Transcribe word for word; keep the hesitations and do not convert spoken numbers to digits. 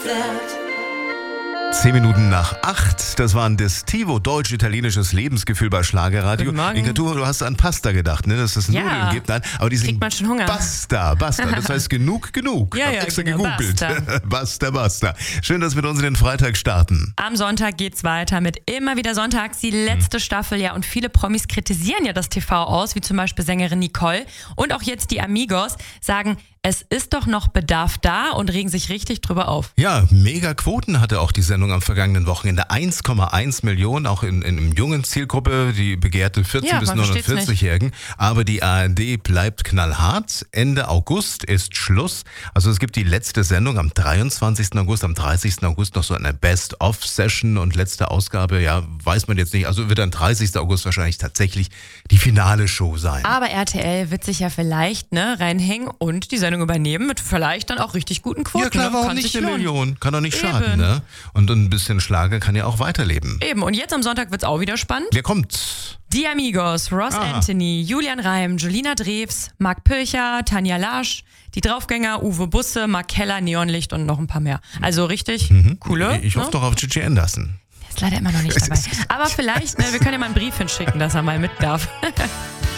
Zehn Minuten nach acht, das war ein Destivo, deutsch-italienisches Lebensgefühl bei Schlagerradio. Guten Morgen. Inka, du, du hast an Pasta gedacht, ne? Dass es Ja. Nudeln gibt. Nein, aber die sind Kriegt man schon Hunger. Basta, basta. Das heißt genug, genug. Ja, Hab ja, extra genau, gegoogelt. basta. basta, basta. Schön, dass wir mit uns in den Freitag starten. Am Sonntag geht's weiter mit immer wieder Sonntags, die letzte hm. Staffel, ja, und viele Promis kritisieren ja das T V aus, wie zum Beispiel Sängerin Nicole und auch jetzt die Amigos sagen, es ist doch noch Bedarf da und regen sich richtig drüber auf. Ja, mega Quoten hatte auch die Sendung am vergangenen Wochenende. eins Komma eins Millionen, auch in, in einer jungen Zielgruppe, die begehrte vierzehn- Ja, bis man versteht's neunundvierzig-Jährigen. Aber die A R D bleibt knallhart. Ende August ist Schluss. Also es gibt die letzte Sendung am dreiundzwanzigsten August, am dreißigsten August noch so eine Best-of-Session und letzte Ausgabe, ja, weiß man jetzt nicht. Also wird dann dreißigsten August wahrscheinlich tatsächlich die finale Show sein. Aber R T L wird sich ja vielleicht ne, reinhängen und die Sendung übernehmen mit vielleicht dann auch richtig guten Quoten. Ja klar, ne? warum Kann nicht sich eine lohnen. Million? Kann doch nicht Eben. schaden, ne? Und ein bisschen Schlager kann ja auch weiterleben. Eben, und jetzt am Sonntag wird's auch wieder spannend. Wer kommt? Die Amigos, Ross Ah. Anthony, Julian Reim, Julina Drews, Marc Pircher, Tanja Lasch, die Draufgänger, Uwe Busse, Mark Keller, Neonlicht und noch ein paar mehr. Also richtig Mhm. coole. Ich hoffe ne? doch auf Gigi Anderson. Ist leider immer noch nicht dabei. Aber vielleicht, ne, wir können ja mal einen Brief hinschicken, dass er mal mit darf.